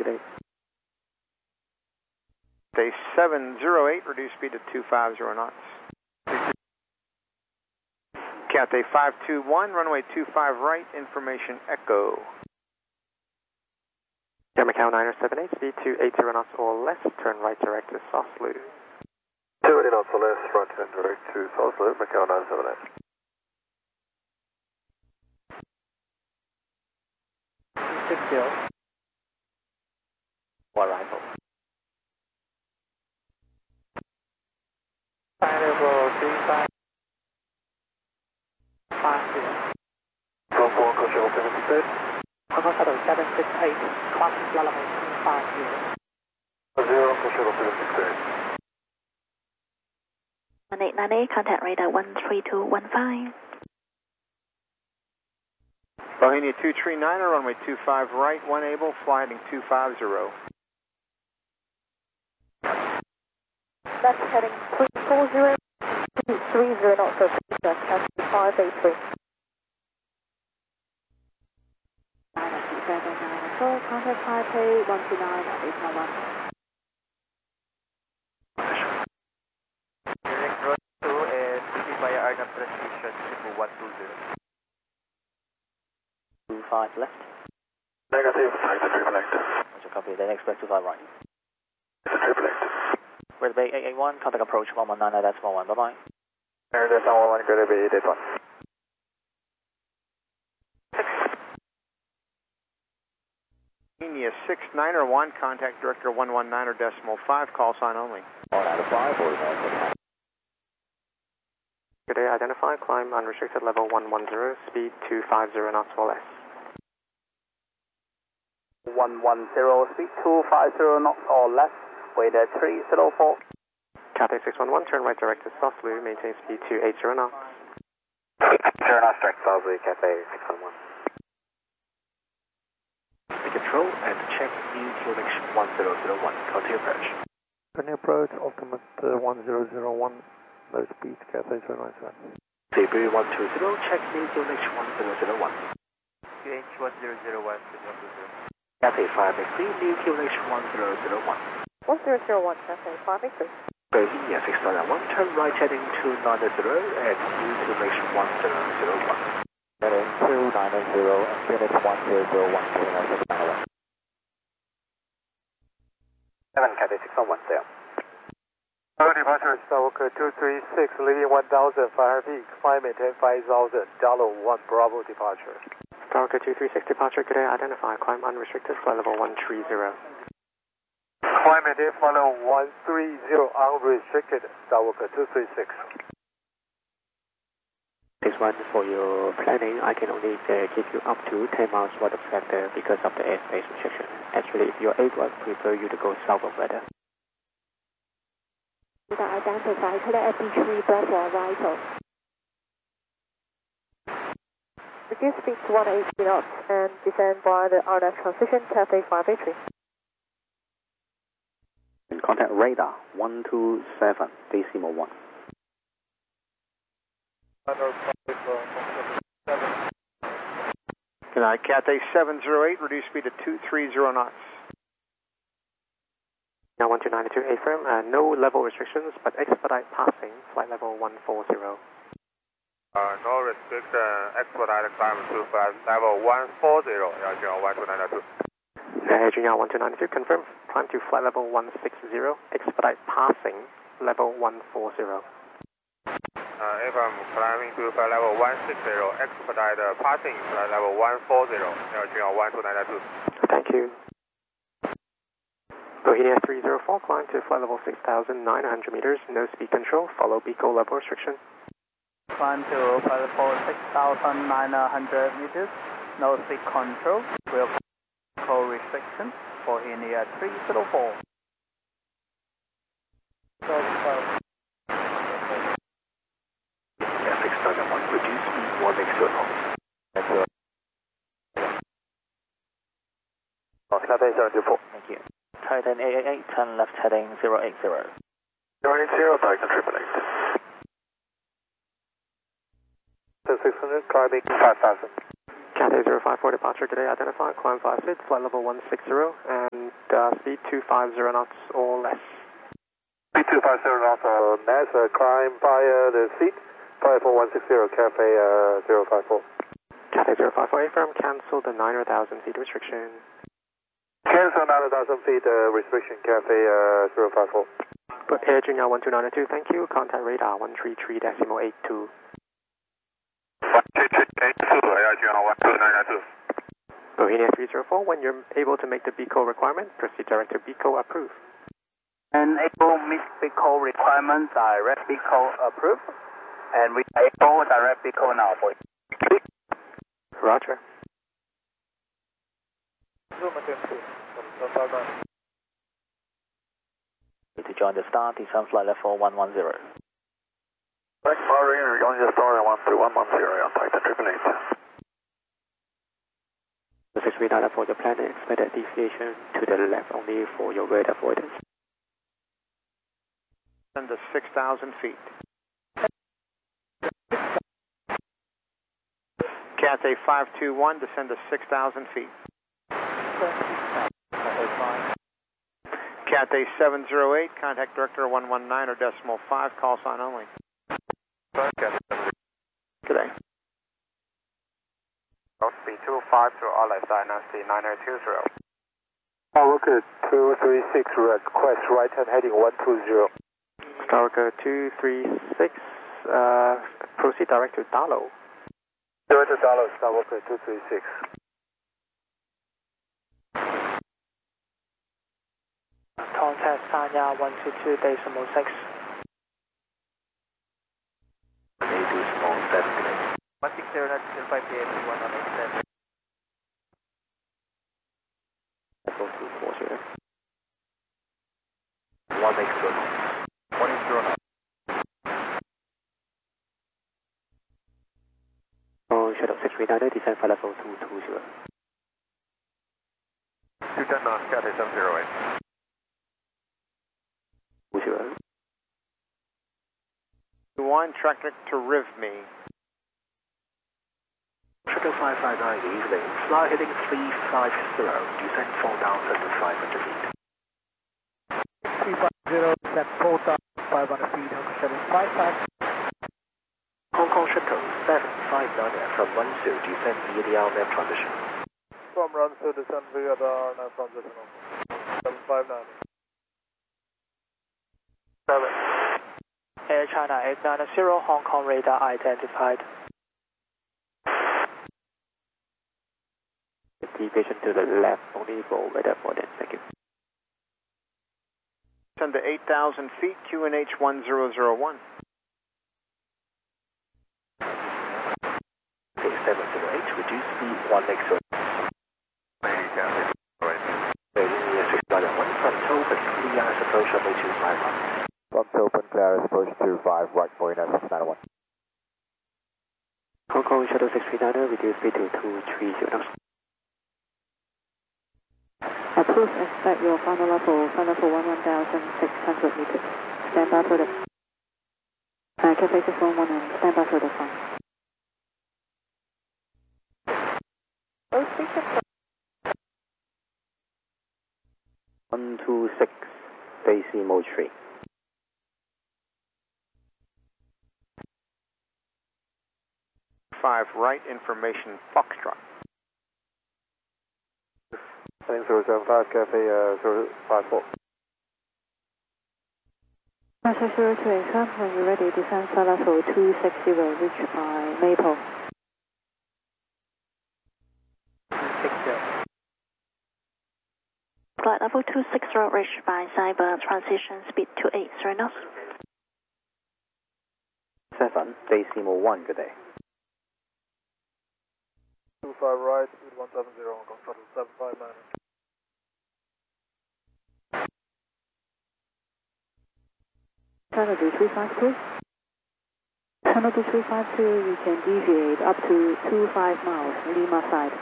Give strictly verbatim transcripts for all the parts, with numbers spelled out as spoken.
eight. Day seven zero eight, reduce speed to two five zero knots. Cathay five two one, runway two five right, information echo. Yeah, Macau niner seven eight, speed two eighty knots or less, turn right direct to Soslu. two eighty knots or less, right turn direct to Soslu, Macau nine seven eight. six zero. One arrival. Level three five. five zero. Go for Coachella seven six eight. Control Shuttle seven six eight, crossing flight level two five zero. Zero, Coachella seven six eight. one eight nine eight, contact radar one three two one five. Bohemia two three niner, runway two five right, one able, fly heading two five zero. That's heading three four zero, two three zero knots for Peter, Cathay five eight three. nine two seven nine four, contact Taipei one two nine eight nine one. Direct road two is speaking via Arnhem transmission, triple one two zero. two five left. Negative, take the triple eight. Roger, copy, then expect two five right. It's a triple eight. Red Bay eight eight one, contact approach one one nine nine, that's one one, bye bye. Air Delta one one, Red Bay eight eight one. Bohemia six niner one, contact director one one niner decimal five, call sign only. one out of five, or nine. Good day, identify, climb unrestricted level one one zero, speed two five zero knots or less. one one zero, speed two five zero knots or less, weight at three zero four. Cathay six one one, turn right direct to Soslu, maintain speed two eighty knots. Zero knots direct Soslu, Cathay six one one. Control and check new Q N H one zero zero one, continue approach. Continue approach, ultimate uh, one zero zero one, low speed, Cathay zero nine seven. Debris one two zero, check new Q N H one zero zero one. Q H one zero zero one, one two zero. Cathay five eight three, new Q N H one zero zero one. one zero zero one, Cathay five eight three. Bohemia six nine one, turn right heading two nine zero and new Q N H one zero zero one. Heading two nine zero and Q N H one zero zero one, Q N H six nine one. seven, Cathay six one one, there. Our departure is Skywalker two three six, leaving one thousand five hundred feet, climb maintain five thousand, Dollar one Bravo departure. Skywalker two three six departure, good day, identify, climb unrestricted, flight level one three zero. Climb maintain flight level one three zero, unrestricted, Skywalker two three six. This one for your planning, I can only uh, give you up to ten miles water factor because of the airspace restriction. Actually, if you're able, I prefer you to go south of weather. Identify, clear F B three, Bravo arrival. Reduce speed to one eighty knots and descend via the R F transition, Cathay five eight three. And contact radar one two seven, decimal one. Good night, Cathay seven zero eight, reduce speed to two three zero knots. Now one two nine two, A-frame, uh, no level restrictions, but expedite passing, flight level one four zero. Uh, no restriction, expedite climb to flight level one four zero, Air one two nine two. Uh, Junior one two nine two, confirm, climb to flight level one six zero, expedite passing, level one four zero. Uh, if I'm climbing to flight level one six zero, expedite passing, flight level one four zero, Air one two nine two. Thank you. Bohemia three zero four, climb to flight level six thousand nine hundred meters, no speed control, follow Beagle level restriction. Climb to flight level six thousand nine hundred meters, no speed control, will control restriction, Bohemia three zero four. Yeah, six nine one, reduce speed one extra knots. That's your... Cathay seven two four. Thank you. Titan eight eight eight, turn left heading zero eight zero. zero eight zero, Titan triple eight. six hundred, climbing five thousand. Cathay zero five four departure today identified, climb five six, flight level one six zero, and uh, speed two five zero knots or less. Speed two five zero knots or less, uh, climb via the seat, five four one six zero, Cathay uh, zero five four. Cathay zero five four, affirm, cancel the nine thousand feet restriction. Cancel nine thousand feet uh, restriction, Cathay uh, zero five four. But Air Junior one two nine two, thank you, contact radar one three three decimal eight two. one three three eight two, Air Junior one two nine two. Bohemia three zero four, when you're able to make the B C O requirement, proceed direct to B C O approved. And able meet B C O requirements, direct B C O approved. And we are able direct B C O now for you. Roger. To join the star, descend flight level one one zero. Back Marine, on your star one three one one zero, on Titan triple eight. The six three nine for your plan and expected deviation to the left only for your word avoidance. Descend to six thousand feet. Cathay five two one, descend to six thousand feet. Cathay seven zero eight, contact director one one nine or decimal five, call sign only. Good day. Speed two five zero, all left side, now speed nine two zero. Skyworker two three six, request right hand heading one two zero. Skyworker two three six, uh, proceed direct to Dalo. Direct to Dalo, Skyworker two three six. Contact Sanya one two two decimal six. May do small seven. one six zero nine two five eight one one eight seven. Level two four zero. one eight zero. one eight zero. Oh, Shadow six three nine, descend for level two two zero. two ten knots, Cathay seven zero eight. two zero. One, traffic to Rivme. Triple five five nine evening, fly heading three five zero, descend four thousand five hundred feet. three five zero, descend four thousand five hundred feet, Hong Kong Shuttle five five. Hong Kong Shuttle seven five nine from Runsu, descend via the R N A V transition. From Runsu, descend via the R N A V transition. seven five nine. seven. Air China eight nine zero, Hong Kong radar identified. Deviation to the left only for weather avoidance, thank you. Descend to eight thousand feet, Q N H one zero zero one. seven zero eight, reduce speed one eight zero. six nine one, front open, clear as approach level two five one. Front open, clear as approach two five, right point at six nine one. Hong Kong Shuttle six three nine, reduce speed to two three zero knots. Approved, expect your final level, final level one one thousand six hundred meters. Stand by for the uh, Cathay six one one and stand by for the flight. one two six, decimal three. Five right, information Foxtrot. Heading zero seven five, Cathay uh, zero five four. Cathay zero two eight, when you're ready, descend flight level two six zero, reach by Maple. six zero. Flight level two six zero, reached by Cyber, transition speed two eight zero knots. seven, decimal one, good day. two five right, speed one seven zero, Hong Kong Shuttle seven five nine. Channel two three five two. Channel two three five two, you can deviate up to two five miles, Lima side.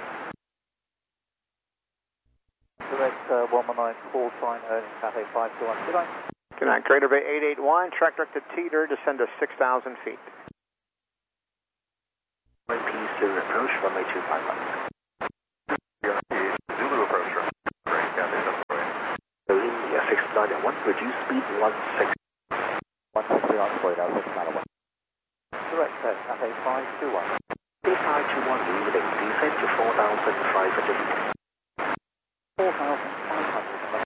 Direct uh, one one nine, full sign, earning Cathay five two one. Good night. Good night, Greater Bay eight eight one, track direct to Teeter, descend to six thousand feet. I P Zulu approach, runway two five right. Zulu approach, right, Cathay seven zero eight. So India six nine one, reduce speed one six. one six zero knots, Florida six nine one. Direct set, Cathay five two one. five two one, leaving, descend to four thousand five hundred meters. four thousand five hundred.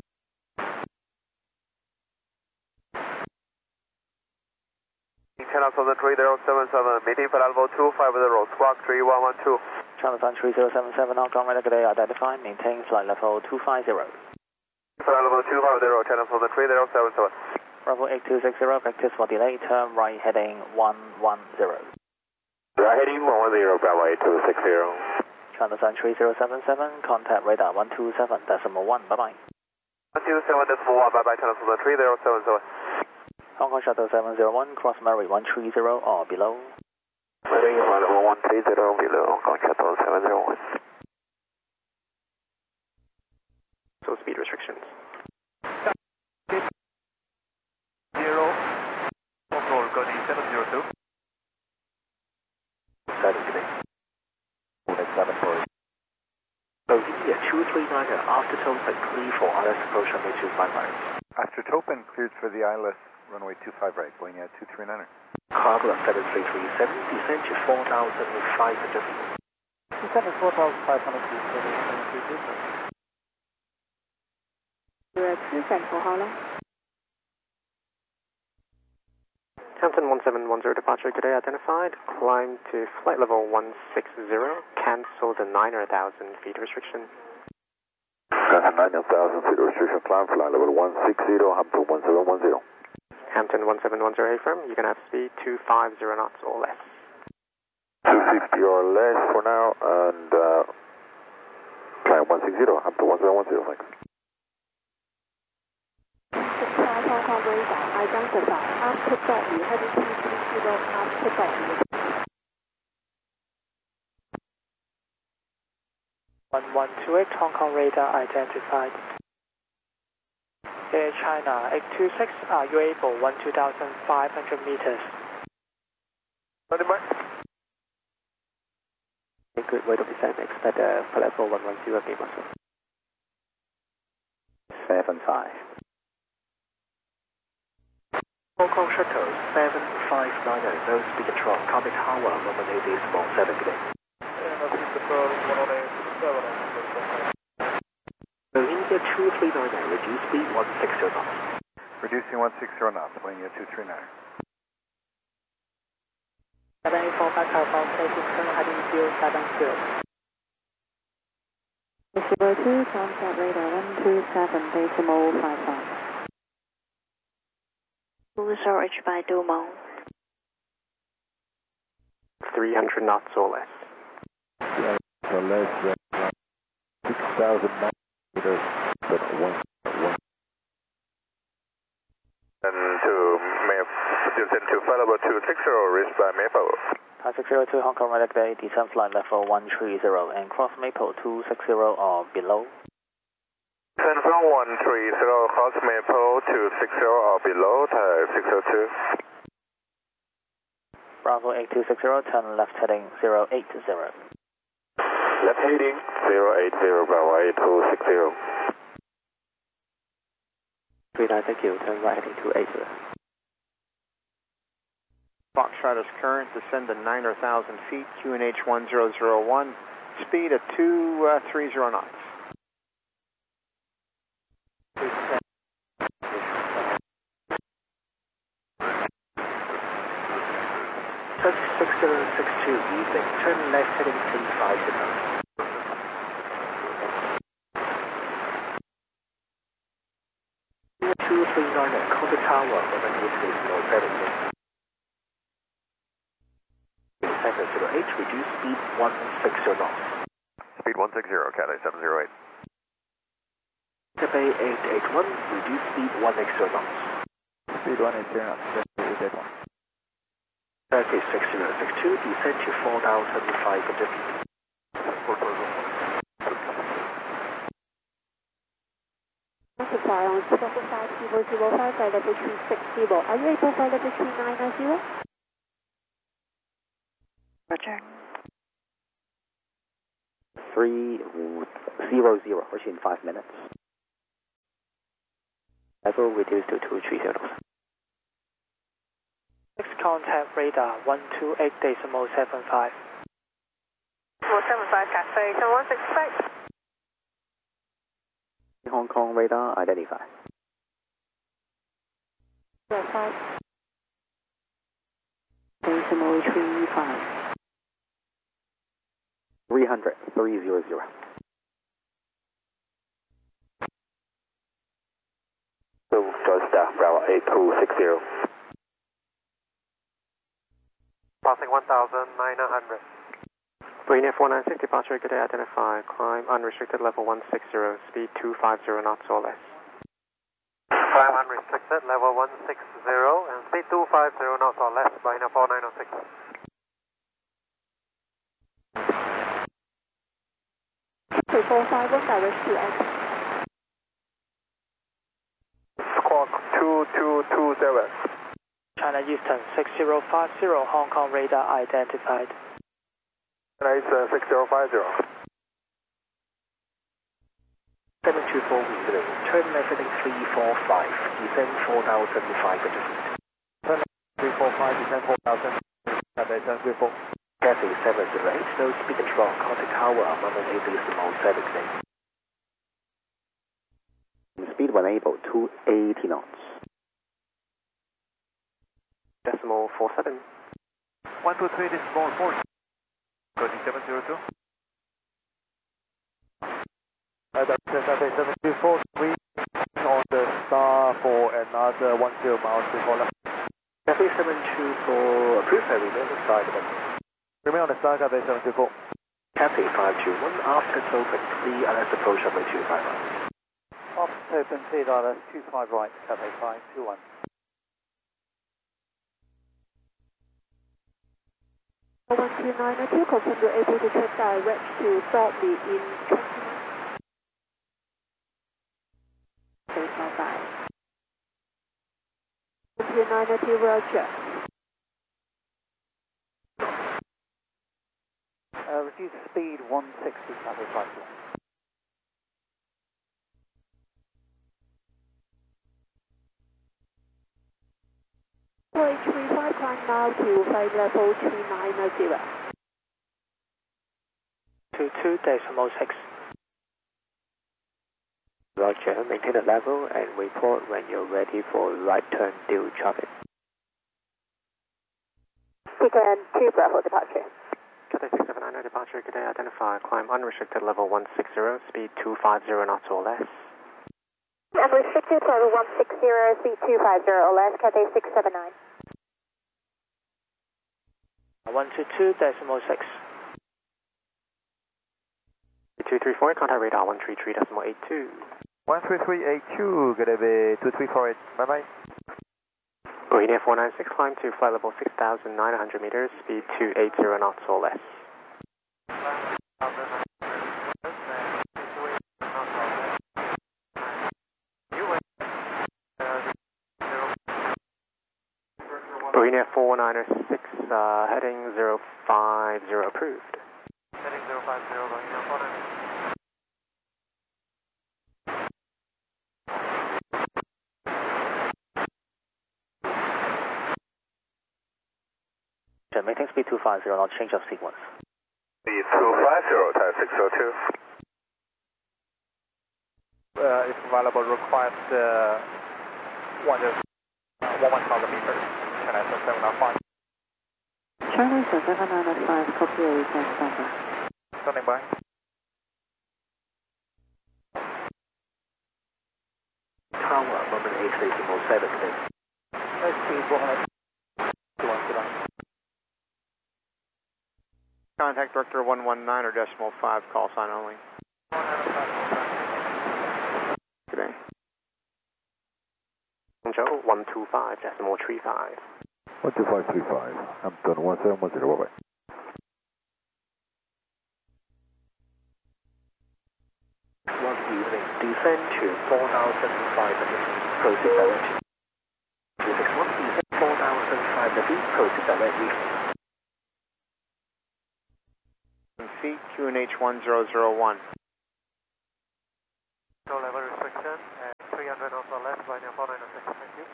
Channel Southern three zero seven seven, meeting for level two five zero, squawk three one one two. Channel Sun three zero seven seven, Hong Kong radar today identified, maintain flight level two five zero. For level two five zero, Channel Southern three zero seven seven. Bravo eight two six zero, practice for delay, turn right heading one one zero. Right heading one one zero, Bravo eight two six zero. Channel Sun three zero seven seven, contact radar one two seven decimal one, bye bye. one two seven decimal one, bye bye, Channel Southern three zero seven seven. Hong Kong Shuttle seven zero one, cross Mary one three zero or below. Mary level one three zero below, Hong Kong Shuttle seven zero one. So speed restrictions. Zero, control code seven zero two. Setting today. seven four. So India two three nine after Topen, clear for I L S approach runway two five right. After Topen, cleared for the I L S, runway two five right, going at two three niner. Cargo seven three three seven, descend to four thousand five hundred meters. Descend to four thousand five hundred feet. You're at two cent for how long? Hampton one seven one zero, departure today identified, climb to flight level one six zero, cancel the nine thousand feet restriction. Cancel nine thousand feet restriction, climb flight level one six zero, Hampton one seven one zero. Hampton one seven one zero, affirm, you can have speed two five zero knots or less. two fifty or less for now, and uh, climb one six zero, Hampton one seven one zero, thanks. Five Hong Kong radar, identify, after Dolby, heading two three zero, after Dolby. one one two eight, Hong Kong radar identified. Air China eight two six, are you able one two thousand five hundred meters? Good way to descend, expect uh, level one one zero be muscle. seven five. Hong Kong Shuttle seven five nine, no speed control, Comet Tower, one eight decimal seven today. So India two three nine, reduce speed one six zero knots. Reducing one six zero knots, going at two three niner. seven eight four back Alpha, taking turn heading zero seven zero. zero two, contact radar one two seven decimal five five. User reached by Dumont. three hundred knots or less. Yeah, so less than six thousand meters, but one, one. And to Mayfair, descend to flight level two six zero, reached by Mayfair. five six zero two, Hong Kong radar today, descend flight level one three zero and cross Maple two six zero or below. Descend from one three zero, cross Maple two six zero or below, type six zero two. Bravo eight two six zero, turn left heading zero eight zero. Left heading zero eight zero, Bravo eight two six zero. three nine, thank you, turn right heading two eight zero. Foxtrot is current, descend to nine thousand feet, Q N H one zero zero one, speed at two three zero knots. six zero six two, evening, turn left heading three five zero. two three nine, Comet Tower, one eight decimal seven zero. seven zero eight, reduce speed one six zero knots. Speed one six zero, Cathay seven zero eight. Cathay eight eight one, reduce speed one eight zero knots. Speed one eight zero knots, eight eight one. Cathay six zero six two, descend to four thousand five hundred feet. Identify on Super five zero zero five, flight level three six zero. Are you able flight level three nine zero? Roger. three zero zero, approaching five minutes. Level reduced to two three zero. Next contact radar one two eight decimal seven five. one seven five, Cathay seven one six, right. Hong Kong radar identified. zero five. Decimal three five. three hundred, three hundred. So, George Staff, Bravo eight two six zero. Passing one thousand nine hundred. Marine four nine six, departure, good day, identify, climb unrestricted level one six zero, speed two five zero knots or less. Climb unrestricted level one six zero and speed two five zero knots or less, Marine four nine zero six. three four five one, direct to X. Squawk two two two seven. China Eastern six zero five zero, Hong Kong radar identified. China Eastern six zero five zero. seven two four Wheeling, turn left heading three four five, descend four thousand five hundred feet. Turn left three four five, descend four thousand, Cathay seven three four. Cathay seven zero eight, no speed control, contact tower, Monolith decimal seven six. Speed when able, two eighty knots. Decimal four seven. one two three, decimal four. Coding seven zero two. Uh, that's Cathay seven two four, we on the star for another one zero miles before left. Cathay seven two four, approved by remain on the side of it. Remain on the star, Cathay seven two four. Cathay five two one, after open, three L S approach runway two five right. After open, cleared R S two five right, Cathay five two one. one two nine two, confirm you're able to check direct to Thornley in twenty minutes. Okay, bye bye. one two nine two, Roger. Uh, reduce speed one sixty, Cathay five two one. four eight three five, climb now to flight level two nine zero. two two decimal six. Roger, maintain the level and report when you're ready for right turn due traffic. Beacon two Bravo departure. Cathay six seven nine, departure, good day, identify, climb unrestricted level one six zero, speed two five zero knots or less. Unrestricted level one six zero, speed two five zero or less, Cathay six seven nine. one two two decimal six. two three four, contact radar one three three decimal eight two. one three three eight two, gonna be two three four eight, bye bye. Marine four nine six, climb to flight level six thousand nine hundred meters, speed two eight zero knots or less. Marine four nine six, uh, heading zero five zero approved. Heading zero five zero, Marine four nine six. Maintain speed two five zero, not change of sequence. Speed two five zero, type six zero two. Uh, if available, request uh, one thousand meters. China seven nine five. China seven nine five, copy your request, standby. Standing by. Tower, moment eight decimal seven six. Speed one hundred. Contact Director one one nine or decimal five, call sign only. Good day. Joe one two five decimal three five. one two five three five, Hampton one seven one zero, bye bye. One Wheeling, descend to four thousand five hundred feet, proceed directly. two six one, descend four thousand five hundred feet, proceed directly. feet, Q N H one zero zero one. No level restriction, and three hundred knots or less, Ryanair four nine six, thank you.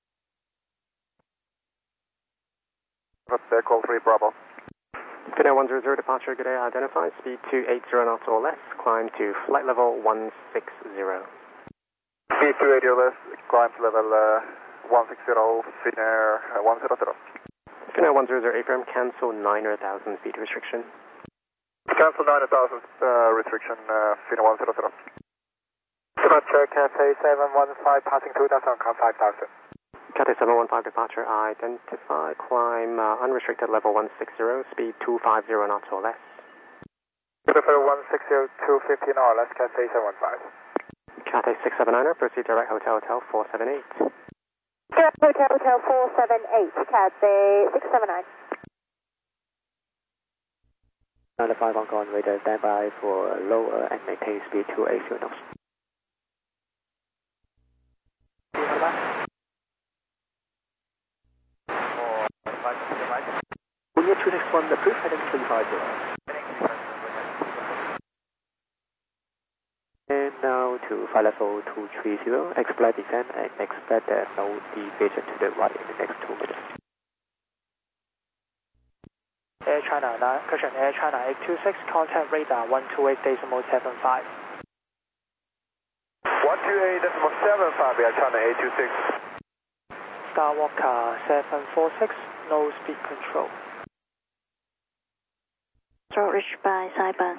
That's call three Bravo. Finnair one zero zero, departure, good day, identified, speed two eighty knots or less, climb to flight level one six zero. Speed two eighty or less, climb to level uh, one six zero, Finnair uh, one zero zero. Finnair one zero zero, A F M, cancel nine thousand feet restriction. Cancel nine thousand uh, restriction, uh, Finnair one zero zero. Departure, Cathay seven one five, passing two thousand, come five thousand. Cathay seven one five, departure, identify, climb uh, unrestricted level one six zero, speed two five zero knots or less. Level one six zero, two fifty or less, Cathay seven one five. Cathay six seven niner, proceed direct Hotel Hotel four seven eight. Direct Hotel Hotel four seven eight, Cathay six seven nine. ninety-five on ground radar, standby for lower and maintain speed two eighty knots. When you're two next one, approve heading three five zero. And now to flight level two three zero, expect descent and expect there's no deviation to the right in the next two minutes. Air China, cushion Air China eight two six, contact radar one two eight decimal seven five. one two eight decimal seven five, Air China eight two six. Skywalker seven four six, no speed control. Storage by Saipan.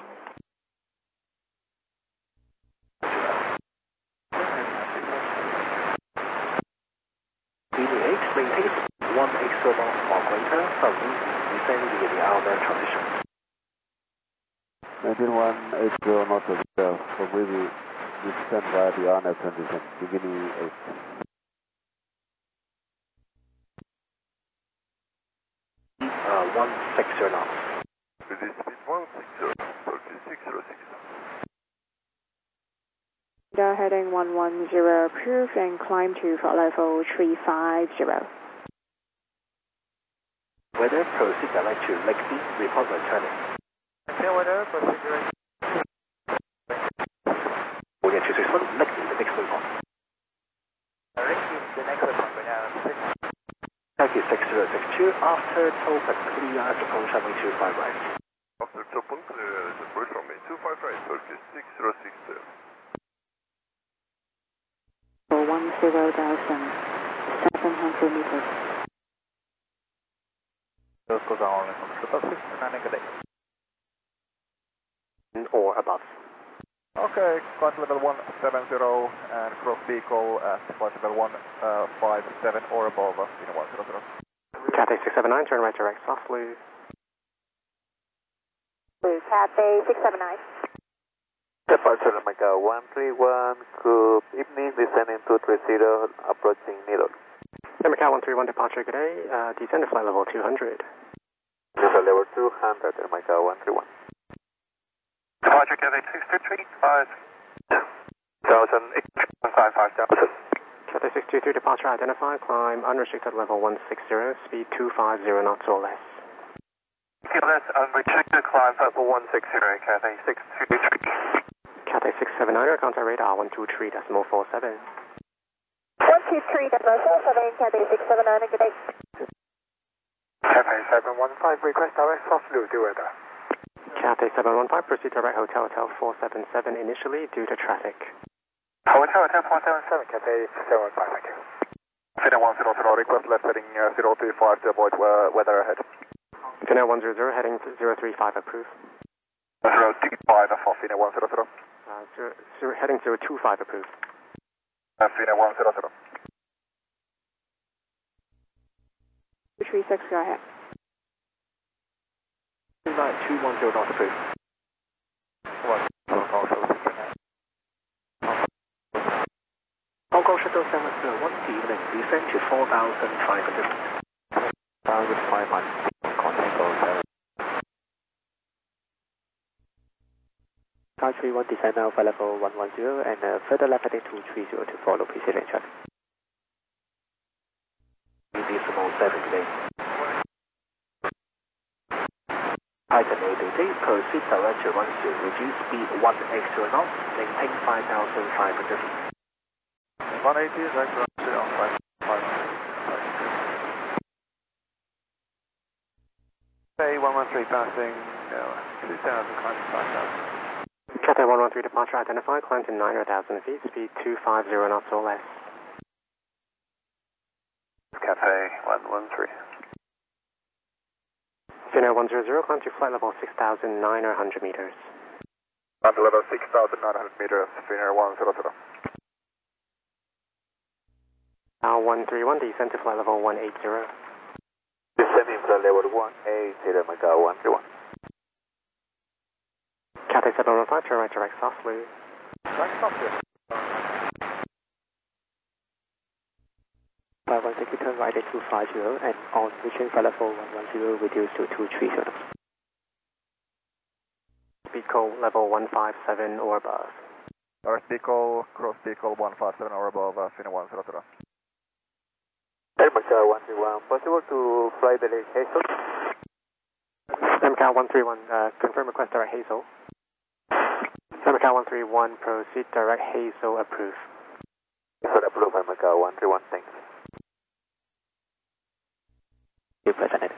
D D eight, maintain one extra knot or greater from descend via the Alman transition. Maintain one eight zero knots of the for really descend via the Alman transition, beginning eight. Uh, one six zero knots. This is speed one six zero, Turkey six zero six. Radar heading one one zero, approved and climb to flight level three five zero. Weather, proceed direct to Lake B, report returning. Okay, weather, proceed direct. William two six one, Lake B, the next report. Lake B, the next report, right now. Thank you, six zero six two, after open, clear approach runway two five right. After open, clear approach runway two five right, Turkey six zero six two. For one zero thousand, seven hundred meters. Those goes on from triple six and then good day. Or above. Okay, flight level one seven zero and cross vehicle at flight level one five seven or above in one zero zero. Cathay six seven nine, turn right direct softly. Cathay six seven nine. Departure Macau one three one, group evening, descending two three zero, approaching Needle. Macau one three one, departure, good day, uh, descend to flight level two hundred. Flight level two hundred, Macau one three one. Departure Cathay six two three, five thousand, five five thousand. Cathay six two three, departure identified, climb unrestricted level one six zero, speed two five zero knots or less. T L S unrestricted climb level one six zero, Cathay six two three. Cathay six seven niner, contact radar one two three decimal four seven. one two three decimal four seven, Cathay six seven nine, good day. Cathay seven one five, request direct softly to weather. Cathay seven one five, proceed direct Hotel Hotel four seven seven initially due to traffic. Hotel Hotel four seven seven, Cathay seven one five, thank you. Finnair one zero zero, request left heading uh, zero three five to avoid uh, weather ahead. Finnair one zero zero, heading zero three five, approved. zero three five for Finnair one zero zero. Uh, zero, zero, heading zero two five, approved. Uh, Finnair one zero zero. two three six, go ahead. Nine two one zero not approved. One also Hong Kong Shuttle seven zero one, evening, descend to four thousand five hundred. Target five hundred, contact goal seven. Car three one, descend now for level one one zero and uh, further left heading two three zero to follow P C lane traffic. Decimal seven today. Titan A B D, proceed direct to one zero, reduce speed one eighty knots, maintain five thousand five hundred feet. one eighty, direct to one zero, five hundred. Say one one three passing, uh, two thousand, climbing five thousand. Cathay one one three departure identified, climb to nine thousand feet, speed two fifty knots or less. Cathay one one three. Finnair one hundred, climb to flight level six thousand nine hundred meters. Climb to level six thousand nine hundred meters, Finnair one hundred. Now one three one, descend to flight level one eighty. Descending flight level one eighty, Macau one three one. Cathay seven one five, turn right direct softly. Right softly. five one six, turn right at two fifty and on reaching flight level one ten, reduce to two thirty. Speed call level one fifty-seven or above. North Pico, cross Pico one fifty-seven or above, uh, Finnair one hundred. Air Macau one three one, possible to fly the Hazel? Air Macau one three one, uh, confirm request direct Hazel. Air Macau one three one, proceed direct Hazel approve. For approve, Air Macau one three one, thanks. You presented.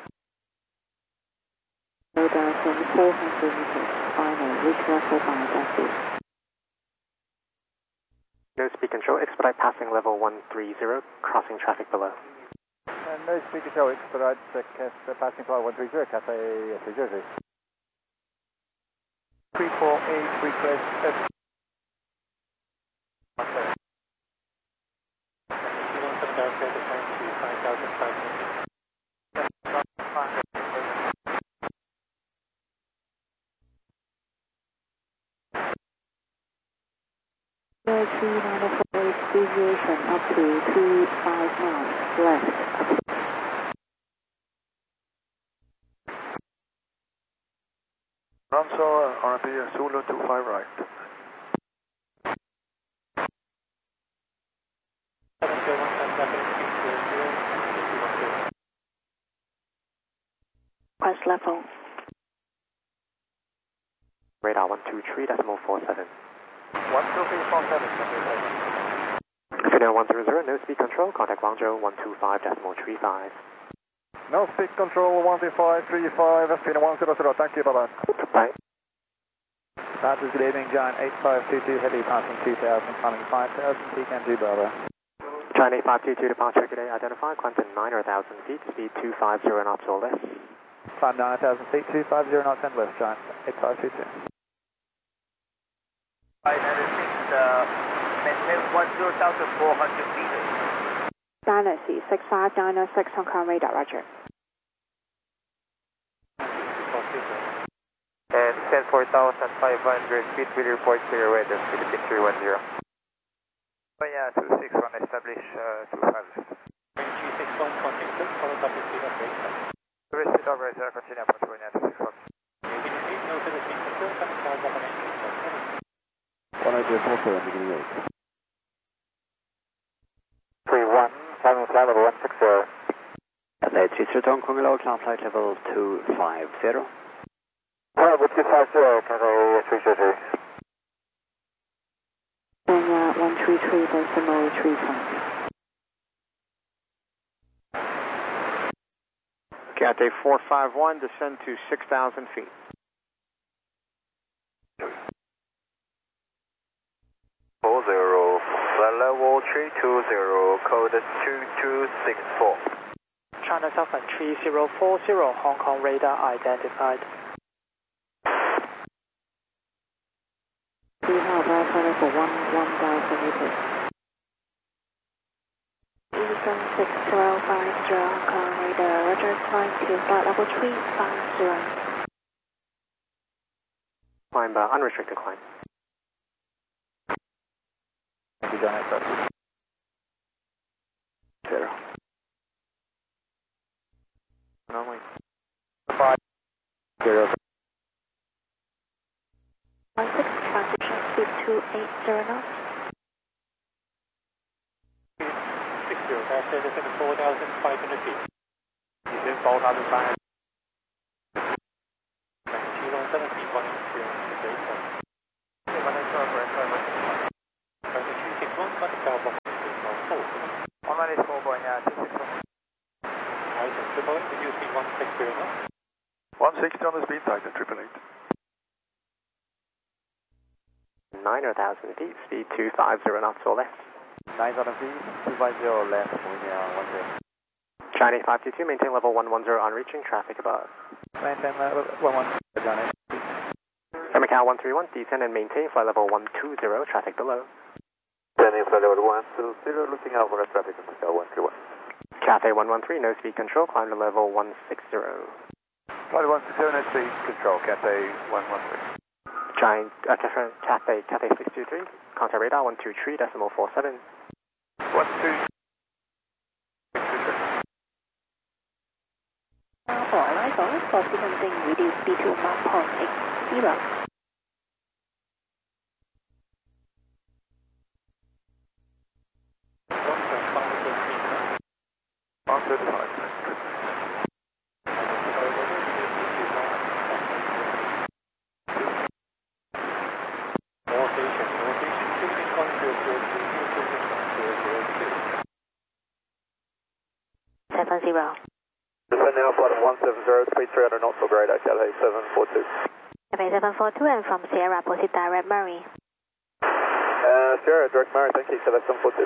Slow down from four hundred meters, final, reach level by taxi. No speed control, expedite passing level one thirty, crossing traffic below. And no speed control, expedite check uh, passing flight one thirty, Cathay New Jersey. three four eight, request F. three nine four eight, deviation up to two five knots, left. Ramsar, R B, Zulu two five right. Press level. Radar one two three decimal four seven. one two three four seven. Finnair one hundred, no speed control, contact Guangzhou one two five decimal three five. No speed control, one two five three five, Finnair one hundred, thank you, bye-bye. Bye. Passes, good evening, Giant eight five two two, heavy passing two thousand, climbing five thousand, P K M G, bye-bye. Giant eight five two two, departure today identified, climb to nine thousand feet, speed two fifty knots or less. Climb nine thousand feet, two fifty knots and less, Giant eight five two two. five ninety-six, uh, maintain one zero thousand four hundred meters. Dynasty six five nine six, Hong Kong radar, roger. And ten four thousand five hundred feet, will report clear weather, Philippine three one zero. Oh yeah, two six one, establish uh, two five. G six one, contact six, follow up with speed operator. Receipt operator, continue for two nine six one. No further speed control, coming down one eight six one. one eighty four, beginning eight. three one, climbing flight level one sixty. Cathay three zero, Hong Kong Low, climb flight level two fifty. Flight level two fifty, Cathay three zero. Kenya one three three, decimal three five. Cathay four five one, descend to six thousand feet. four zero, flight level three two zero, code two two six four. China Southern three zero four zero, Hong Kong radar identified. We have our final for one one thousand meters. Eastern six twelve five zero, Hong Kong radar, roger, climb to flight level three five zero. Climb, uh, unrestricted climb. Thank you, Giant eight five. Zero. Normally. Five zero. One six, transition speed two eight zero knots. six zero, dash descend four thousand five hundred feet. Descend four thousand five hundred. one seventy, one three six eight one. one eight zero, correct, runway two six one, contact Tower Box one four. one ninety-four, going out, two six one. Titan, triple eight, reduce speed one sixty knots. one sixty on the speed, Titan, triple eight. nine thousand feet, speed two five zero knots or less. nine thousand feet, two five zero left, moving on one zero. Chinese five two two, maintain level one one zero on reaching, traffic above. Maintain level one one zero, Johnny. Macau one three one, descend and maintain flight level one two zero, traffic below. Descending flight level one two zero, looking out for a traffic on Macau one three one. Cathay one one three, no speed control, climb to level one six zero. Flight one six zero, no speed control, Cathay one one three. Giant, uh, Cathay, Cathay six two three, contact radar one two three decimal four seven. one two. For arrival, for sequencing, reduce speed to Mach point eight zero. one thirty-five. Seven zero. Descending off flight one seven zero, speed three hundred knots for radar, Cathay seven four two. Cathay seven four two, and from Sierra, proceed direct Murray. Uh, Sierra, direct Murray, thank you, Cathay seven four two.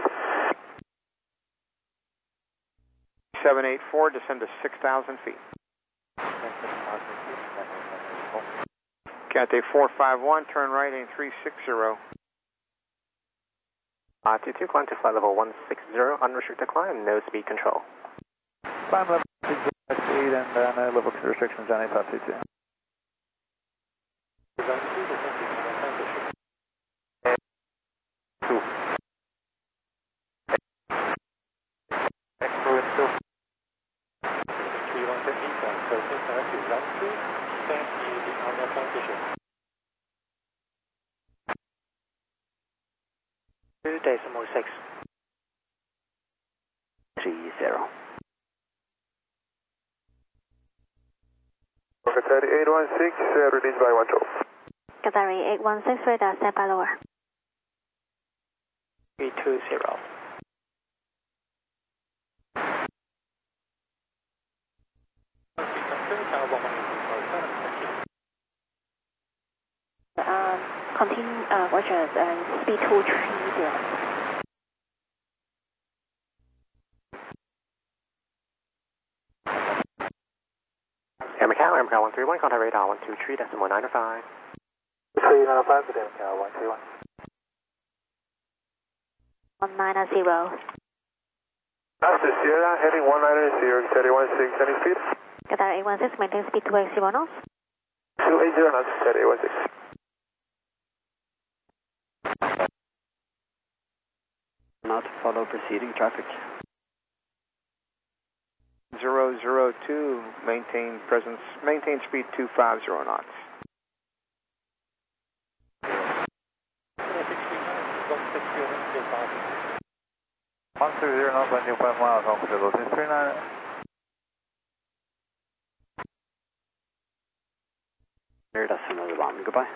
seven eight four, descend to six thousand feet. Cathay four five one, turn right in three six zero. Uh, two two, climb to flight level one six zero, unrestricted climb, no speed control. Climb level six zero speed and then uh, level two restrictions, Johnny five two two. Two. Excellent, two. three one seven eight, so this is to run two, descend the on transition. two decimal six. three zero. Cathay eight one six, uh, released by one twelve. Cathay eight one six, radar, stand by lower. three two zero. Um, continue, uh, Roger, uh, speed two three zero. Air Macau, Air Macau one three one, contact radar one two three decimal nine five. three nine five, Air Macau one three one. one nine zero. That's the Sierra, heading one nine zero, Cathay one six, any speed? Cathay eight one six, maintain speed two eight zero knots. two eight zero knots, Cathay eight one six. Not follow preceding traffic. zero zero two, maintain presence, maintain speed two five zero knots. one two zero knots, one two five miles, comfortable, three nine. Near decimal one, goodbye.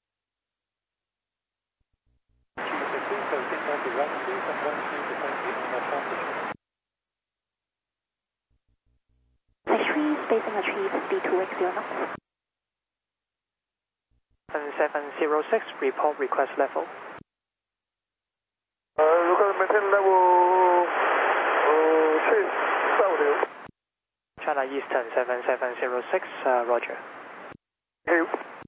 Tree, spacing achieved, speed two eight zero knots. seven seven zero six, report request level. Uh, look at maintain level uh, six, seven. China Eastern seven seven zero six, uh, Roger. Hey.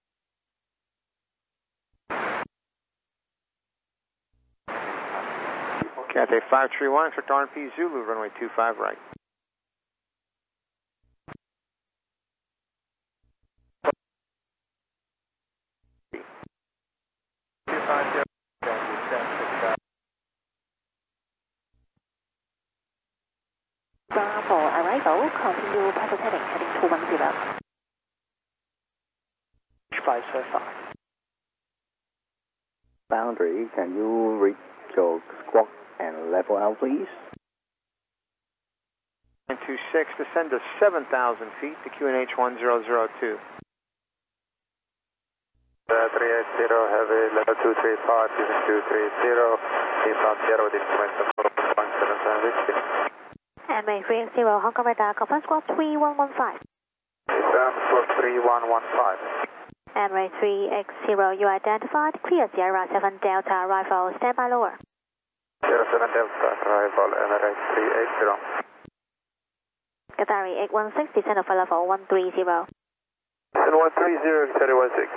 Cathay five three one, expect R and P Zulu, runway two five right. Bravo, arrival, continue pilot heading, heading two one zero. five so far. Boundary, can you reach your squawk and level out, please? nine two six, descend to seven thousand feet to Q N H one zero zero two. five, two three zero, inbound Sierra with information code one seven seven whiskey. And May three X zero, Hong Kong radar, Conference Squawk three one one five. Confirm squawk three one one five. And May three X zero, you identified, clear Sierra seven Delta arrival, stand by lower. Sierra seven Delta arrival, Emirates three eight zero. Qatari eight one six, descend over level one three zero. Descend one three zero, Qatari one six.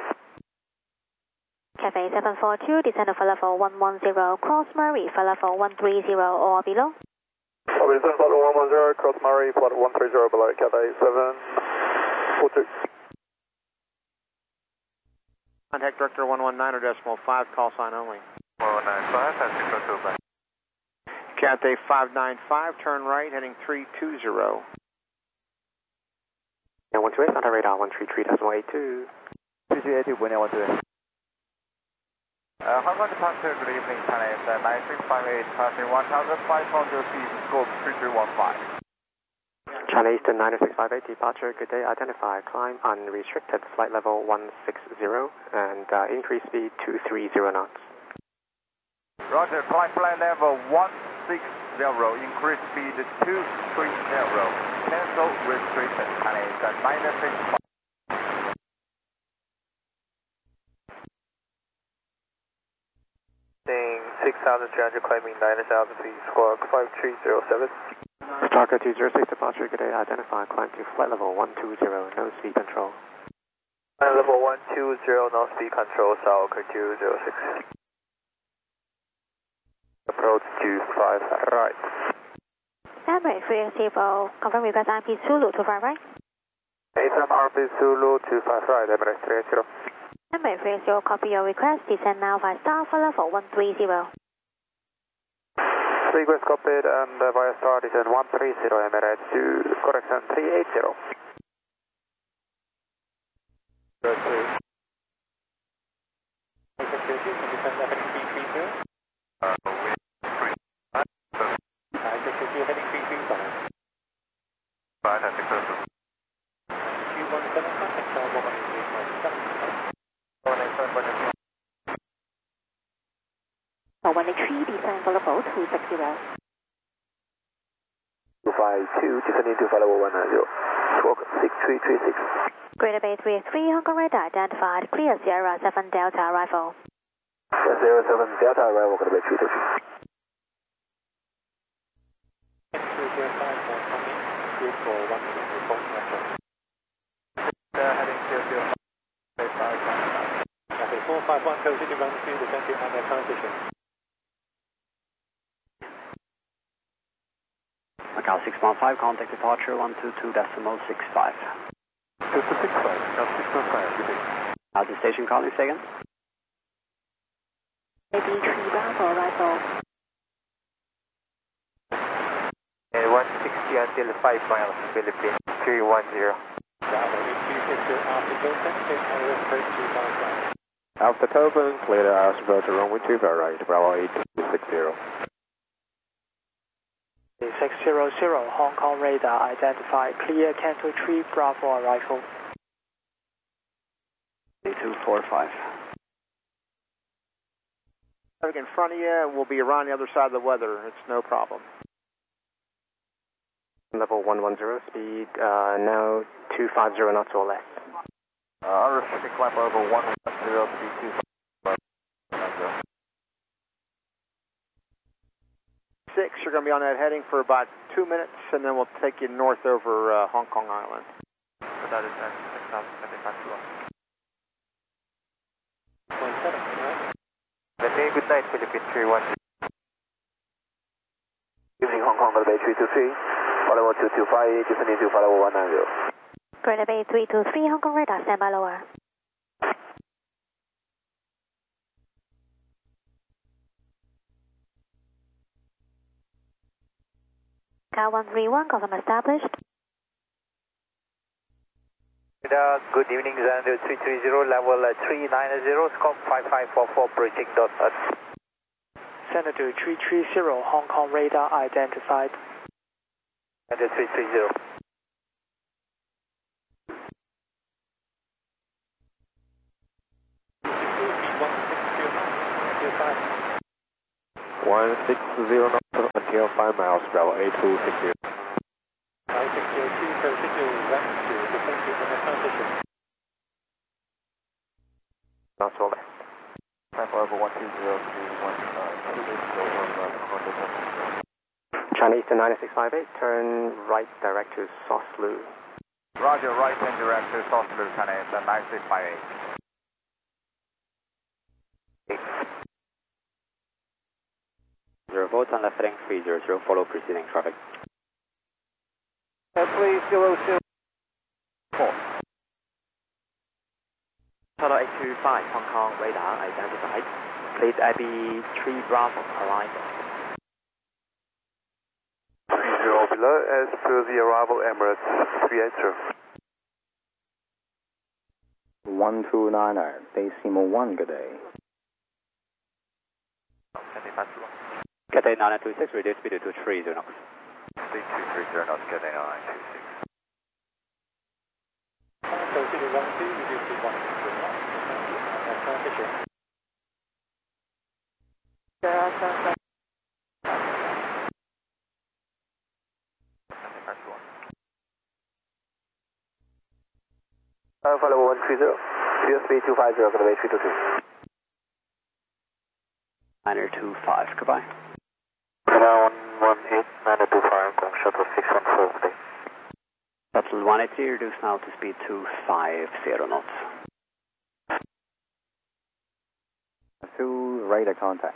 Cafe seven four two, descend over level one one zero, cross Murray for level one three zero or below. Copy, descend level one one zero, cross Murray, plot one three zero below, Cafe seven four two. Contact Director one one nine or decimal five, call sign only. one one nine five, and six oh two back. Cathay five nine five, turn right, heading three two zero. And one two eight, on our radar, one three three decimal eight two. three three eight two, one two eight. Uh, Hong Kong departure, good evening, China is uh, nine six five eight, passing one thousand five hundred feet, scope three three one five. China Eastern nine six five eight, departure, good day, identify, climb unrestricted, flight level one six zero, and uh, increase speed two three zero knots. Roger, climb flight level one six zero, increase speed two three zero, cancel restriction, China is uh, nine six five. six thousand three hundred, climbing nine thousand feet, squawk five three zero seven. Stalker two zero six, departure, good day, identify, climb to flight level one two zero, no speed control. Flight level one two zero, no speed control, Stalker two zero six. Approach two five right. Emirates three X zero, confirm request I P Zulu two five right. A M R P Zulu two five right, Emirates three X zero. Emirates three X zero, copy your request, descend now via star for level one three zero. Request copied and uh, via star descend one three zero, Emirates to correction three eight zero. Good, please. Security, can you send that heading three three zero? Uh, we three five. Uh, security heading three three five. Five, and six oh two. Q one seven, contact tower one one eight one seven. one eight seven, one eight seven. Oh, one eight three, descend for level two six zero. two five two, descending to flight level one nine zero. Squawk six three three six. Greater Bay three X three, Hong Kong radar identified, clear Sierra seven Delta arrival. zero seven Delta arrival, Greater Bay three three. two zero five for coming, good for one minute, report network. Uh, heading zero zero five, five. Cafe four five one, closing to ground speed, descend to under transition. Macau six one five, contact departure one two two decimal six five. two two six five, Macau six one five, good day. How's the station calling second? A B three Bravo arrival. And one sixty until five miles, Philippines, three one zero. Bravo, three six zero, after Hilton, take Iris approach two five right. Alpha Tobin, clear to Iris approach to runway two five right, Bravo eight two six zero. six zero zero, Hong Kong radar identified, clear Canto three Bravo arrival. two four five. Traffic in front of you, we'll be around the other side of the weather, it's no problem. Level one one zero, speed uh, now two five zero knots or less. Uh, unrestricted climb over one one zero, speed two five zero. Six, you're going to be on that heading for about two minutes, and then we'll take you north over uh, Hong Kong Island. So that is then six thousand seventy-five to us. One seven, right? Good night, Philippines three one zero. Evening, Hong Kong, Greater Bay three two three. Follow two two five, descending to follow one nine zero. Greater Bay three two three, Hong Kong radar, stand by lower. Car one three one, confirm established. Good evening, Xander three three zero, level three nine zero, scope five five four four, bridging dot us. Senator three three zero, Hong Kong radar identified. Xander three three zero. one six zero knots until five miles, Bravo eight two six zero. nine six zero two, proceed to west to descend to the next transition. Not so left. Type level one two zero three one two eight zero one one Honda seven. Chinese to nine six five eight, turn right direct to Soslu. Roger, right and direct to Soslu, Chinese, and nine six five eight. Zero volts on left heading three zero zero, follow preceding traffic. Uh, please, zero zero four. Total eight two five, Hong Kong radar identified. Please Abbey three Bravo arrival. three zero below, as per the arrival Emirates three eight zero. one two nine nine, Decimal one, good day. Cathay nine two six, reduce speed to three zero knots. Speed two three zero knots, Cathay nine two six. Proceed to one two, reduce to one zero knots. Next transition. Alpha level one three zero, U S B two five zero, going to be three two two. nine two five, goodbye. one one eight, nine two five, Gong Shuttle six one four, good day. Shuttle one eighty, reduce now to speed two five zero knots. Two radar contact.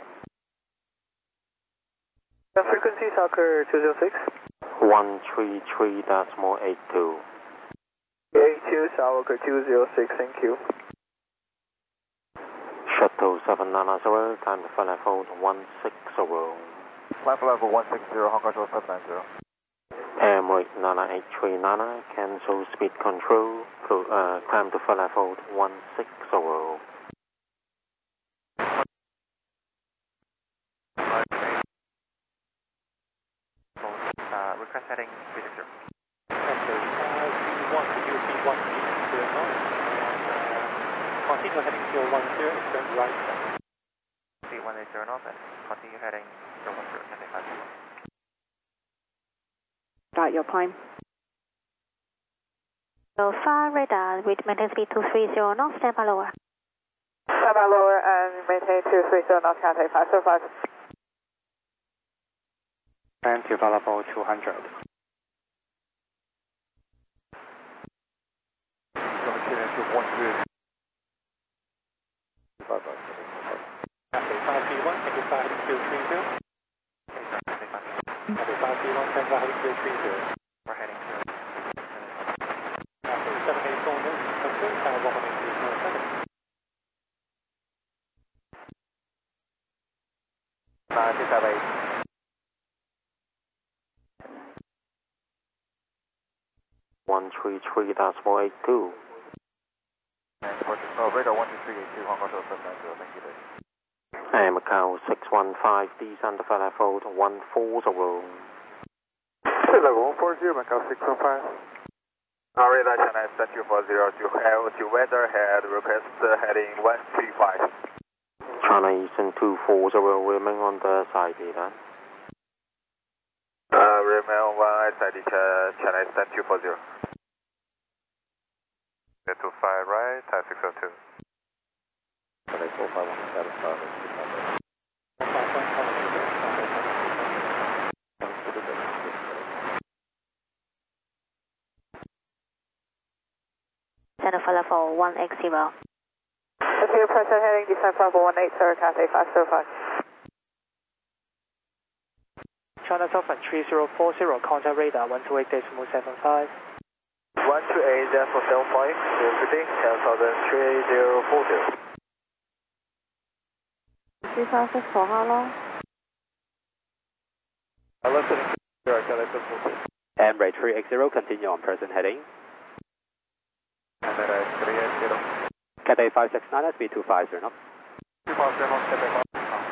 The frequency Soccer two zero six. one three three decimal eight two. eight two, Soccer two zero six, thank you. Shuttle seven nine zero, time to flight hold one six zero. Flight level one six zero, Hong Kong Shuttle seven nine zero. Emirates nine eight three nine, cancel speed control, uh, climb to flight hold one six zero. Uh, request heading three six zero. Okay, uh, C one to U P one zero knots. Continue heading zero one zero, extend right. Speed one eight zero knots, and continue heading zero one zero, Cathay five zero. Start your climb. Alpha radar with maintain speed two three zero knots, stand by lower. Stand by lower and maintain two three zero knots, Cathay five zero five. And developable two hundred. Cathay five three one, take it back to three zero. Cathay five three one, stand by heading to three zero. We're heading to Cathay seven eight four, no, control, tower one one eight three zero seven. nine six five eight. one three three decimal eight two. Oh, radar one two three eight two, Hong Kong Shuttle seven nine zero, thank you, Dave. And Macau six one five, descend to flight hold one four zero. Level one four zero, Macau six one five. Uh, radar China set two four zero to have to weather head, request uh, heading one three five. China Eastern two four zero, remain on the side leader. Uh, remain one side, China set two four zero. Get to five right, type six oh two. Cathay four five one, seven five eight. Center for level one X zero. Appear present heading descent level one eight zero, Cathay five zero five. China Southern three zero four zero, contact radar one two eight decimal seven five. one two eight decimal seven five, repeating, ten thousand three zero four zero. 四三四for how long? I left heading zero, Cathay seven four two. Emirates three eight zero, continue on present heading. Emirates three eight zero. Cathay five six nine, speed two five zero knots. two five zero knots, Cathay five.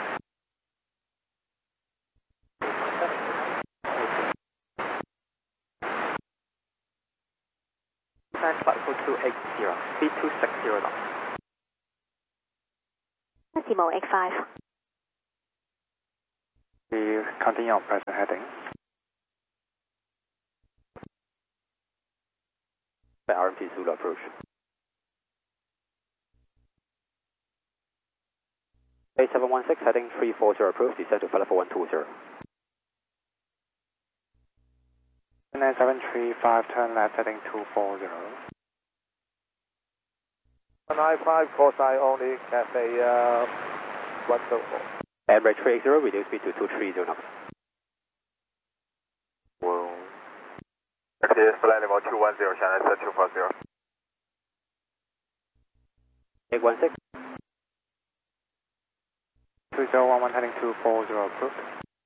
Flight for two eight zero, speed two six zero knots. Decimal X five. continue on present heading. R M P Zulu approach. eight seven one six heading three four zero approach, descend to flight level one two zero. nine seven three five, turn left heading two four zero. nine five, course I only, Cathay uh, one zero four. Embraer three eight zero, reduce speed to two three zero knots. Well, okay, flight level two one zero, China set two four zero. eight one six. two zero one one heading two four zero approach.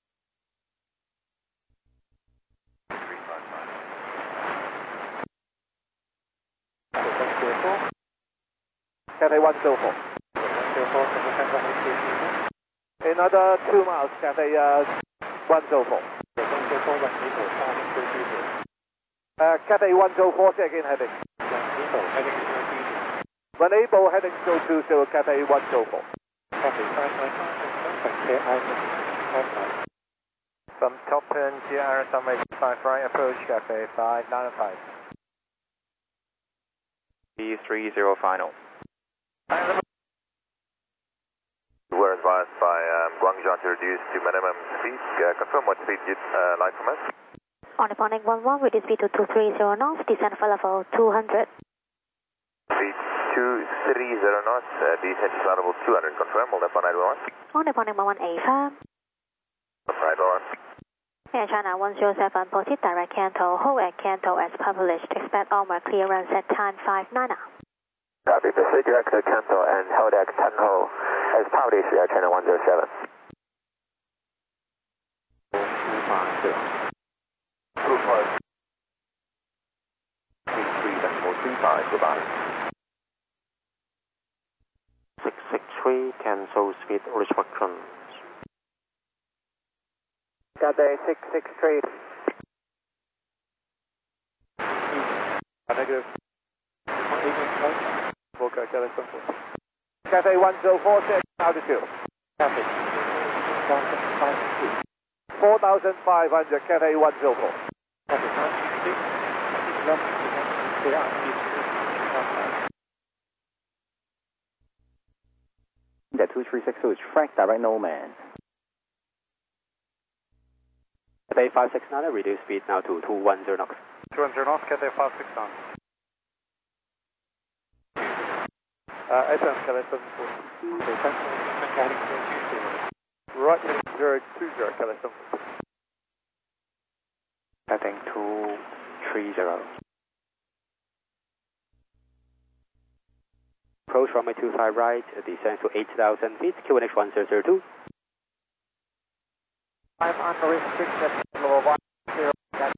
Cathay one zero four. Another two miles, Cathay uh, one zero four. Uh, Cathay one zero four, say again heading. Renable heading zero two zero, Cathay one zero four. From top turn, G R runway five right, approach Cathay five nine five. B three zero final. We're advised by um, Guangzhou to reduce to minimum speed. Uh, confirm what speed you'd uh, like from us. On the Ponic one one, reduce speed to two three zero knots, descend for level two hundred. Speed two three zero knots, uh, descent to level two hundred. Confirm, hold up on nine one one. On the Ponic one one, A firm. nine one one. Air China one zero seven, proceed direct Canto, hold at Canto as published. Expect onward clearance at time five nine. Copy, proceed direct to Canto and hold at Canto as published, Air China one zero seven. two five zero. two five. three three decimal three five, goodbye. six six three, cancel speed restrictions. Cathay six six three. Negative. Okay, Cathay simple. Cathay one zero four, check altitude. Cathay. four thousand five hundred, Cathay one zero four. The two three six two is Frank, direct no man. Cathay five six nine, reduce speed now to two one zero knots. two one zero knots, Cathay five six nine. Uh, S M, Cathay seven four. Right heading zero two zero, Cathay seven four. Heading two three zero. Approach runway two five right, descend to eight thousand feet, Q N H one zero zero two. I'm unrestricted, level one zero.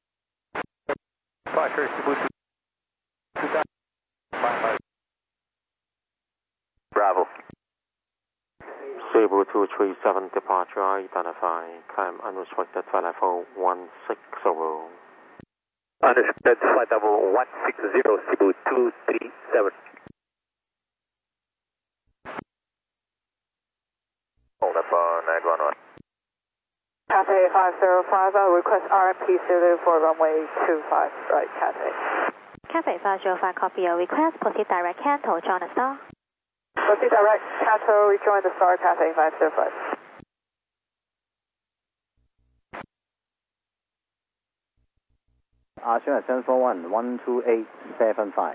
Five three Bravo. Cebu two three seven departure identify, climb unrestricted flight level one six zero. Unrestricted flight level one six zero, Cebu two three seven. Hold up on nine one one. Cathay five zero five, I request R M P Zulu for runway two five right, Cathay. Cathay five zero five, copy your request. Proceed direct Canto, join the star. Proceed direct Canto, rejoin the star, Cathay five zero five. Archer at seven four one, one two eight seven five.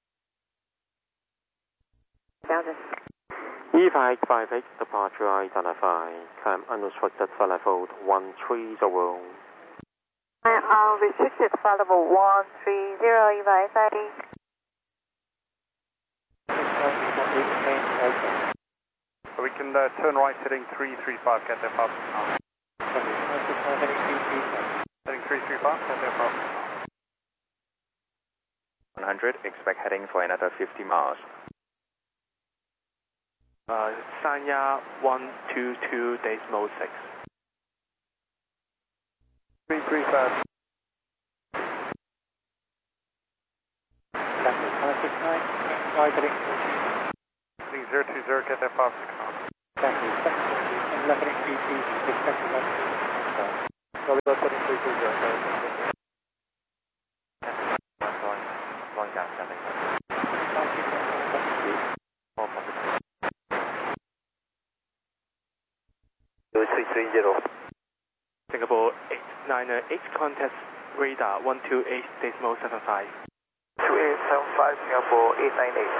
Thousand. E five five eight departure identify, climb unrestricted flight level one three zero. Unrestricted flight level one three zero, E five five eight. We can uh, turn right heading three three five, Cathay five six nine. Heading three three five, Cathay five six nine. one hundred, expect heading for another fifty miles. Uh, Sanya one two two decimal six. three three five. Cathay five six nine, right heading Heading zero two zero, Cathay five six nine. Cathay seven four two, and left heading three three, expect to left. heading three two zero, sorry. One gas, seven. two three three zero. Singapore eight nine eight, contact radar one two eight decimal seven five. two eight seven five, Singapore eight nine eight.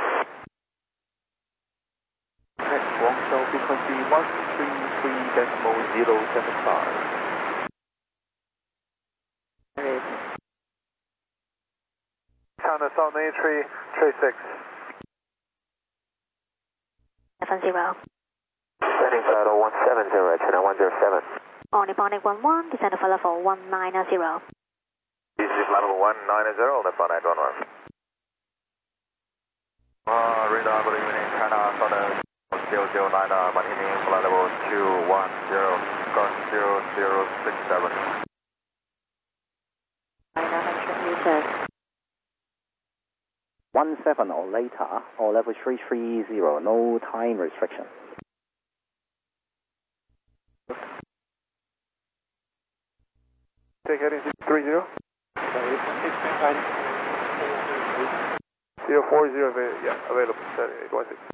Next, Guangzhou frequency one three three decimal zero seven five. China Southern A three three six. seven zero. Landing Flight one seven zero, China one zero seven. On Ebonic one one, descend for level one nine zero. This is level one nine zero, left on eight one one. Uh, radar, good evening, China Southern zero zero nine, uh, maintaining flight level two one zero, course zero zero six seven. nine hundred meters. one seven or later, or level three three zero, no time restriction. Take heading three zero. zero four zero, yeah, available, eight one six.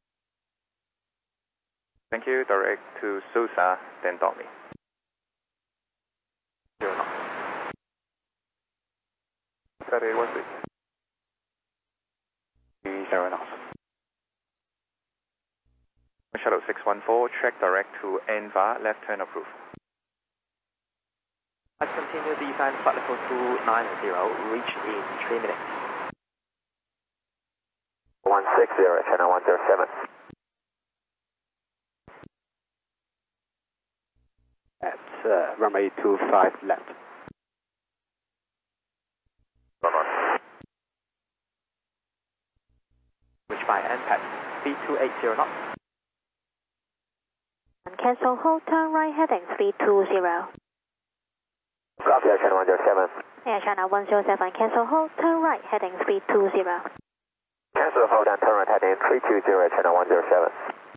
Thank you, direct to Susa, then Tommy. Zero knots. Set eight one six. Zero knots. Shuttle six one four, track direct to Enva, left turn approved. Let's continue descent flight level two nine zero, reach in three minutes. one six zero, China one zero seven. At uh, runway two five left. One one. Reach by N PAD, speed two eight zero knots. Cancel hold, turn right heading three two zero. Copy, Air China one zero seven. Air China one zero seven, cancel hold, turn right heading three two zero. Cancel hold and turn right heading three two zero, China one zero seven.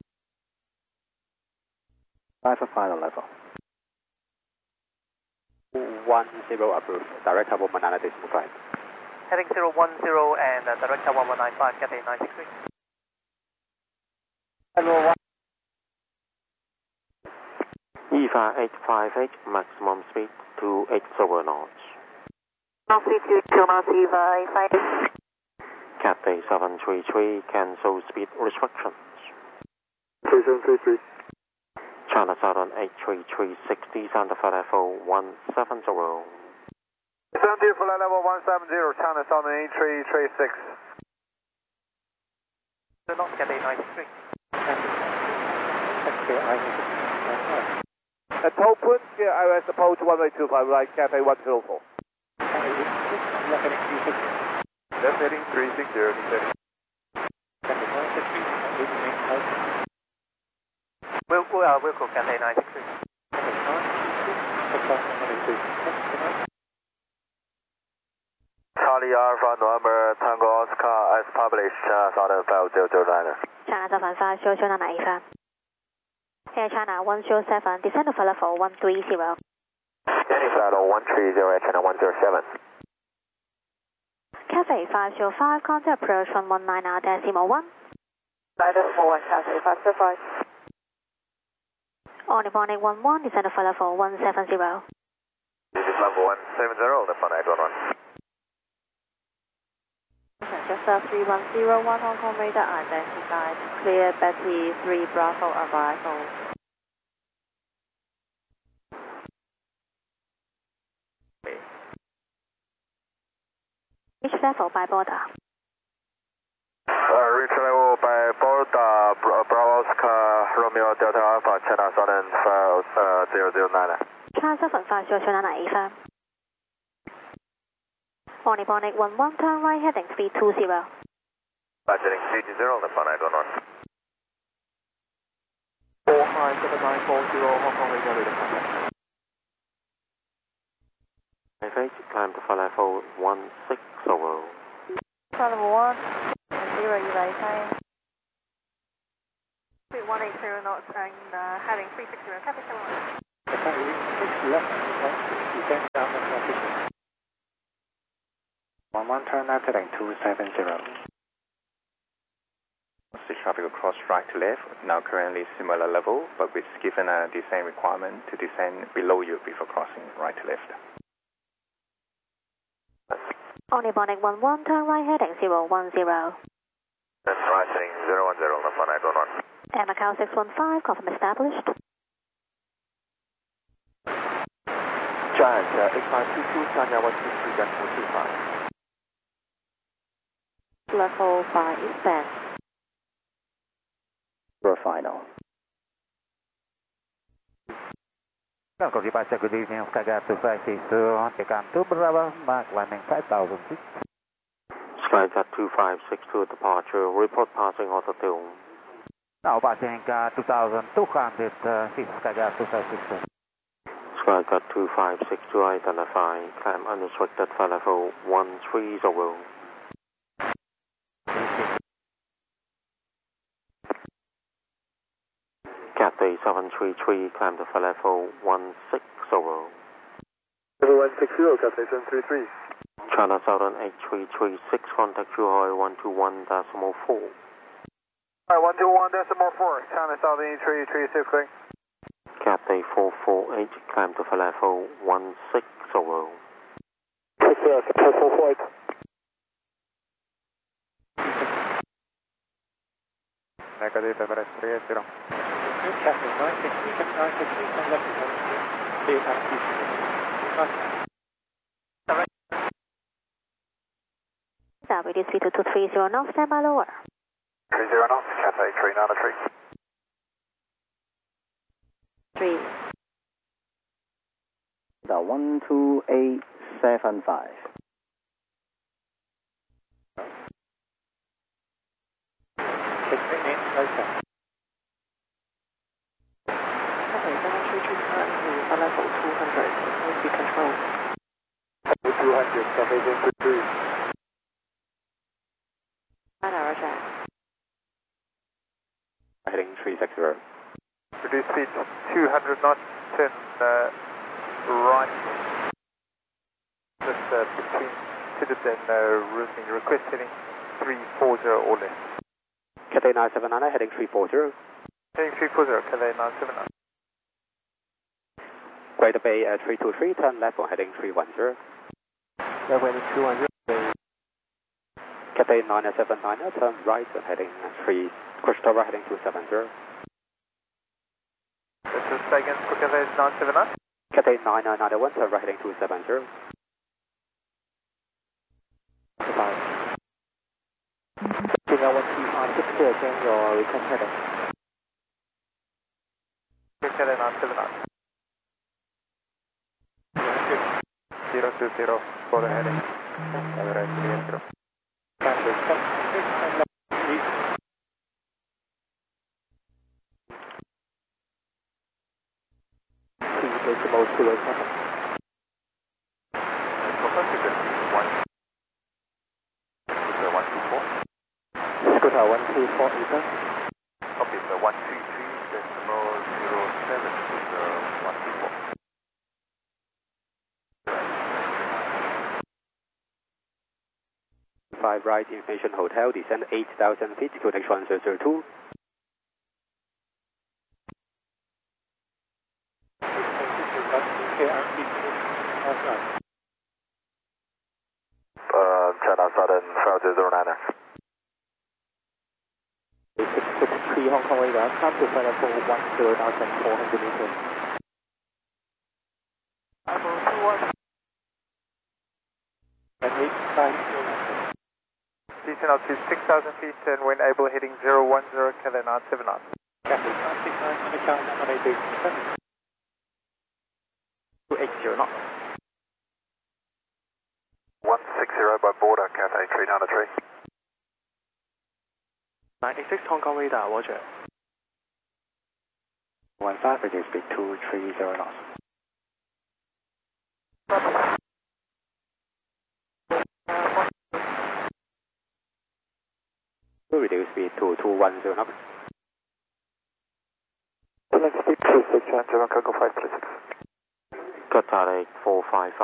Five for final level. one zero approved. Direct one one nine decimal five. Heading zero one zero and uh, direct one one nine five, Cathay nine six three. Hello, one. E V A eight five eight, maximum speed two eight zero knots. Speed two two knots, E V A eight five eight. Cathay seven three three, cancel speed restrictions. three seven three three. China Southern eight three three six, descend flight level one seven zero. Descend to flight level one seven zero, China Southern eight three three six. Do not get a nine six three. At Topun, yeah, I was approach one way two five, right, Cathay one zero four. Left heading three six zero, descending. We'll, we'll, uh, we'll call Cathay nine six three. Charlie Alpha November Tango Oscar as published, China Southern five zero zero nine. China Southern five zero zero nine A F A. Air China one zero seven, descend to flight level one three zero. Landing flight one three zero, China one zero seven. Cathay five zero five, contact approach one one nine decimal one. nine decimal one, Cathay five zero five. On Ebonic one one, descend to flight level one seven zero. This is level one seven zero, left on eight one one. Just uh, three one zero one Hong Kong radar identified. Clear Betty three Bravo arrival. Reach level by border. Uh, reach level by border, Bravo Oscar, Romeo Delta Alpha, China Southern five zero zero nine. China Southern five zero zero nine A F A. On Ebonic one one, turn right heading three two zero. Right heading three two zero, left on eight one one. four nine seven nine four zero, Hong Kong radar radar contact. Climb to flight level one six zero. Flight level one, zero, you guys high. one eight zero knots and uh, heading three six zero, Cathay seven one. left, descend down the transition. one one turn left heading two seven zero. The traffic across right to left, now currently similar level, but with given a descent requirement to descend below you before crossing right to left. Onibonic one one, turn right heading zero one zero. That's right heading zero one zero, left one nine one one. And Macau six one five, confirm established. Giant, uh, eight five two two, Tanya one two three, gun four two five. Level five, expand. For final. Copy by good evening, Skyguard two five six two, Japan two Bravo, mark landing five thousand feet. Skyguard two five six two, departure, report passing altitude. Now passing uh, two thousand two hundred uh, feet, Skyguard two five six two. Skyguard two five six two, identify, climb unrestricted flight level one three zero. Cathay seven three three, climb to flight level one six zero. Level one six zero, Cathay seven three three. China Southern eight three three six, contact Zhuhai one two one decimal four. Alright, one two one decimal four, China Southern eight three three six, going. Cathay four four eight, climb to flight level one six zero. six zero, Cathay four four eight. Negative, Everest three eight zero. Cathay nine six three, Cathay nine six three, turn left to clear R P C. W D three two two three zero knots, stand by lower. three zero knots, Cathay three nine three. Three. The one two eight seven five. Six eight right side. Okay, seven three three, turn to level two hundred, will be controlled. two hundred, Cathay seven three three. Roger. Heading three six zero. Reduce speed two hundred knots, turn uh, right. Just uh, between Tidbit and uh, Roofing. Request heading three four zero or less. Cathay nine seven nine, heading three four zero. Heading three four zero, Cathay nine seven nine. Greater Bay uh, three two three, turn left on heading three one zero. Level heading two one zero. Cathay nine seven nine, turn right on heading three, Crush Tower heading two seven zero. Let's just say again for Cathay nine seven nine. Cathay nine nine nine one, turn right heading two seven zero. Goodbye. Signal one two five six two, change your request heading. Cathay nine seven nine. zero two zero for the heading. Everest three eight zero. Cathay seven six, turn left three. Three decimal zero seven. one two four. Scooter one two four, Ethan. Copy, the one two three decimal zero seven is the one two four. Five right, Information Hotel, descend eight thousand feet, Q N H one zero zero two. Uh, China Southern five zero zero nine. six six three Hong Kong radar, come to flight level one zero thousand four hundred meters. Level two one. And eight five zero. Descend up to six thousand feet and when able heading zero one zero, Cathay nine seven nine. Cathay nine six nine, Macau one eight eight seven. two eight zero knots. one six zero by border, Cathay three nine three. ninety-six Hong Kong radar, roger. one five, reduce speed two three zero knots. Reduce speed to two one zero knots. Select speed two six, and Japan Cargo five three six. Qatar four five five.